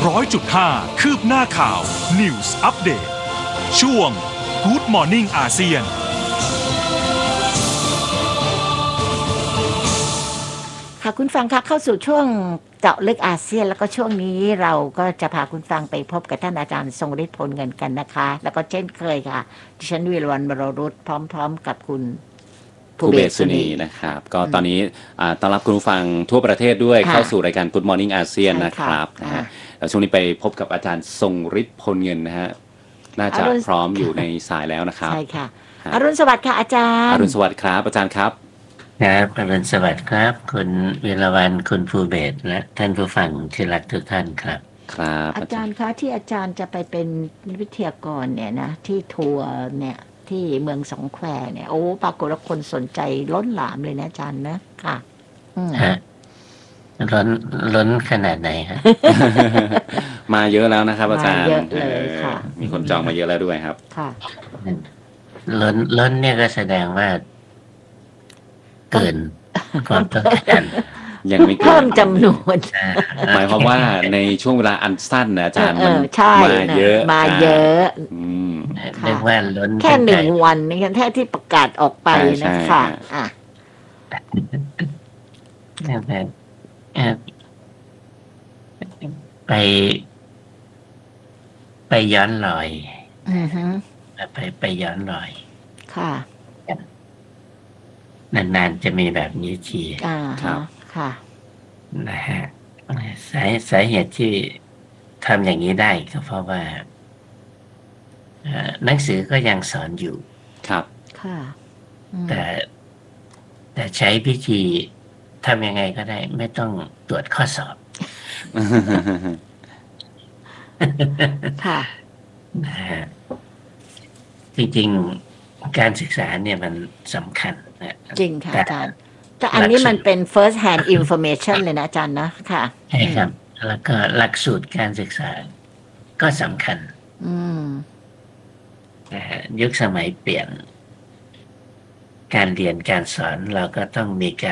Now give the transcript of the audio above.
100.5 คืบหน้าข่าว News Update ช่วง Good Morning อาเซียนค่ะคุณฟังคะเข้าสู่ช่วงเจาะลึกอาเซียนแล้วก็ช่วงนี้เราก็จะพาคุณฟังไปพบกับท่านอาจารย์ทรงฤทธิ์ผลเงินกันนะคะแล้วก็เช่นเคยค่ะดิฉันวิรวรรณ วรรุตพร้อมๆกับคุณภูเบศสุนีนะครับก็ตอนนี้ต้อนรับคุณผู้ฟังทั่วประเทศด้วยเข้าสู่รายการ Good Morning อาเซียนนะครับนะฮะแล้วช่วงนี้ไปพบกับอาจารย์ทรงฤทธิ์พลเงินนะฮะน่าจะพร้อมอยู่ในสายแล้วนะครับใช่ค่ะอรุณสวัสดิ์ค่ะอาจารย์อรุณสวัสดิ์ครับอาจารย์ครับครับอรุณสวัสดิ์ครับคุณวิรวรรณคุณภูเบศและท่านผู้ฟังที่รักทุกท่านครับครับอาจารย์คะที่อาจารย์จะไปเป็นวิทยากรเนี่ยนะที่ทัวร์เนี่ยที่เมืองสองแควเนี่ยโอ้ปรากฏว่าคนสนใจล้นหลามเลยนะอาจารย์นะค่ะฮะล้นขนาดไหนฮะมาเยอะแล้วนะครับอาจารย์เยอะเลยค่ะมีคนจองมาเยอะแล้วด้วยครับค่ะล้นเนี่ยก็แสดงว่าเกินความต้องการยังไม่เพิ่มจำนวนหมายความว่าในช่วงเวลาอันสั้นนะอาจารย์มันมาเยอะเรียกว่าล้นแค่1 วันนี่แค่ที่ประกาศออกไปนะคะไปย้อนรอยไปย้อนรอยค่ะนานๆจะมีแบบนี้ทีครับค่ะนะฮะสาเหตุที่ทำอย่างนี้ได้ก็เพราะว่าหนังสือก็ยังสอนอยู่ครับค่ะแต่ใช้พิธีทำยังไงก็ได้ไม่ต้องตรวจข้อสอบค่ะนะฮะจริงๆการศึกษาเนี่ยมันสำคัญนะจริงค่ะอาจารย์แต่อันนี้มันเป็น first hand information เลยนะอาจารย์นะค่ะใช่ครับแล้วก็หลักสูตรการศึกษาก็สำคัญยุคสมัยเปลี่ยนการเรียนการสอนเราก็ต้องมีการ